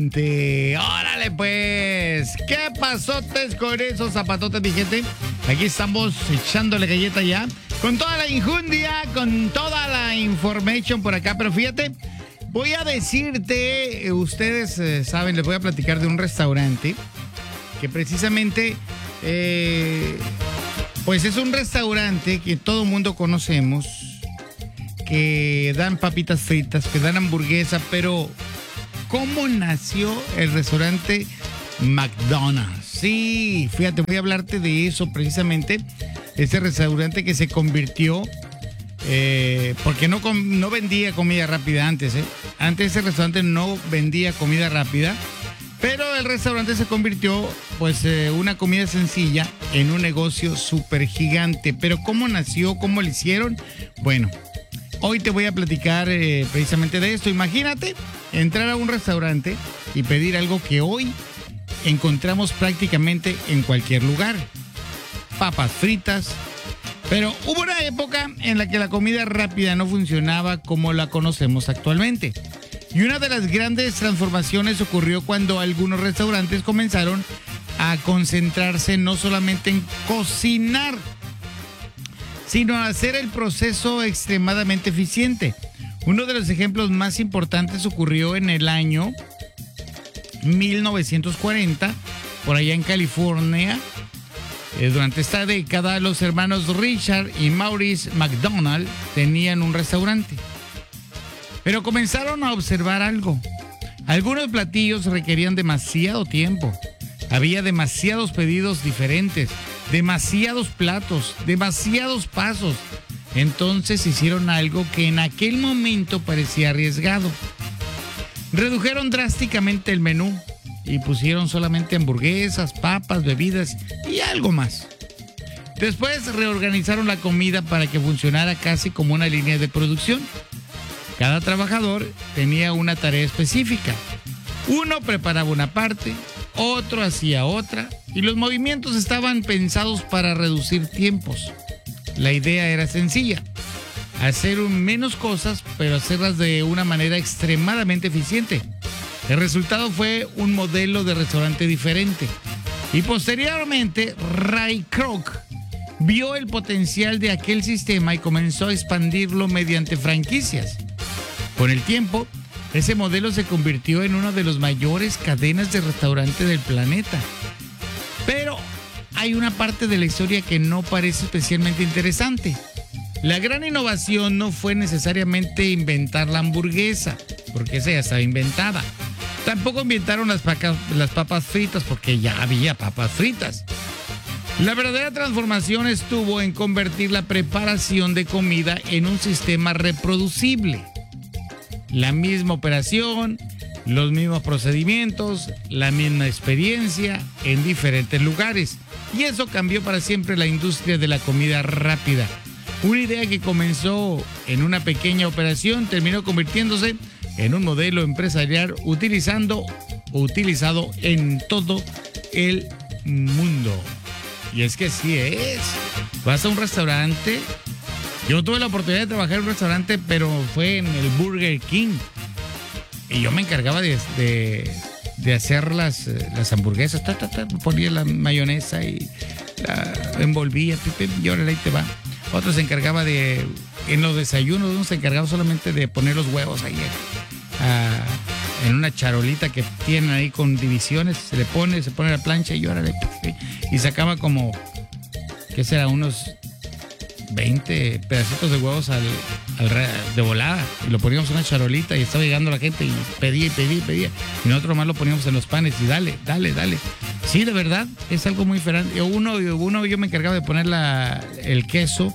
restaurante. Órale pues, ¿qué pasotes con esos zapatotes, mi gente? Aquí estamos echándole galleta ya, con toda la injundia, con toda la information por acá. Pero fíjate, voy a decirte, ustedes saben, les voy a platicar de un restaurante que precisamente, pues es un restaurante que todo mundo conocemos, que dan papitas fritas, que dan hamburguesa, pero ¿cómo nació el restaurante McDonald's? Sí, fíjate, voy a hablarte de eso precisamente, ese restaurante que se convirtió, porque no vendía comida rápida antes, Antes ese restaurante no vendía comida rápida, pero el restaurante se convirtió, pues, una comida sencilla en un negocio súper gigante. Pero ¿cómo nació? ¿Cómo lo hicieron? Bueno, hoy te voy a platicar precisamente de esto. Imagínate entrar a un restaurante y pedir algo que hoy encontramos prácticamente en cualquier lugar. Papas fritas. Pero hubo una época en la que la comida rápida no funcionaba como la conocemos actualmente. Y una de las grandes transformaciones ocurrió cuando algunos restaurantes comenzaron a concentrarse no solamente en cocinar, sino a hacer el proceso extremadamente eficiente. Uno de los ejemplos más importantes ocurrió en el año 1940, por allá en California. Durante esta década, los hermanos Richard y Maurice McDonald tenían un restaurante. Pero comenzaron a observar algo. Algunos platillos requerían demasiado tiempo. Había demasiados pedidos diferentes, demasiados platos, demasiados pasos. Entonces hicieron algo que en aquel momento parecía arriesgado. Redujeron drásticamente el menú y pusieron solamente hamburguesas, papas, bebidas y algo más. Después reorganizaron la comida para que funcionara casi como una línea de producción. Cada trabajador tenía una tarea específica. Uno preparaba una parte, otro hacía otra, y los movimientos estaban pensados para reducir tiempos. La idea era sencilla: hacer menos cosas, pero hacerlas de una manera extremadamente eficiente. El resultado fue un modelo de restaurante diferente. Y posteriormente, Ray Kroc vio el potencial de aquel sistema y comenzó a expandirlo mediante franquicias. Con el tiempo, ese modelo se convirtió en una de las mayores cadenas de restaurantes del planeta. Pero hay una parte de la historia que no parece especialmente interesante. La gran innovación no fue necesariamente inventar la hamburguesa, porque esa ya estaba inventada. Tampoco inventaron las papas fritas, porque ya había papas fritas. La verdadera transformación estuvo en convertir la preparación de comida en un sistema reproducible. La misma operación, los mismos procedimientos, la misma experiencia en diferentes lugares. Y eso cambió para siempre la industria de la comida rápida. Una idea que comenzó en una pequeña operación terminó convirtiéndose en un modelo empresarial utilizado en todo el mundo. Y es que sí es. Vas a un restaurante. Yo tuve la oportunidad de trabajar en un restaurante, pero fue en el Burger King. Y yo me encargaba de hacer las hamburguesas. Ponía la mayonesa y la envolvía. Y órale, ahí te va. Otro se encargaba en los desayunos, uno se encargaba solamente de poner los huevos ahí en una charolita que tienen ahí con divisiones. Se pone la plancha y órale. Y sacaba como, ¿qué será? Unos 20 pedacitos de huevos de volada, y lo poníamos en una charolita y estaba llegando la gente y pedía. Y nosotros más lo poníamos en los panes y dale. Sí, de verdad, es algo muy diferente. Yo me encargaba de poner el queso,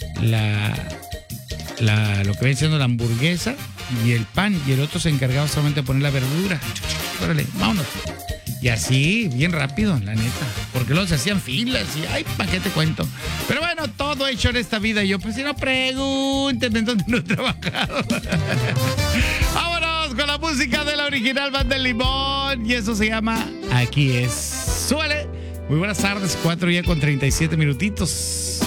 lo que viene siendo la hamburguesa y el pan, y el otro se encargaba solamente de poner la verdura. Órale, vámonos. Y así, bien rápido, la neta. Porque luego se hacían filas y, ay, ¿para qué te cuento? Pero bueno, todo hecho en esta vida. Y yo, pues si no, pregúntenme en dónde no he trabajado. Vámonos con la música de la original Banda del Limón. Y eso se llama Aquí es. Súbele. Muy buenas tardes, 4 ya con 37 minutitos.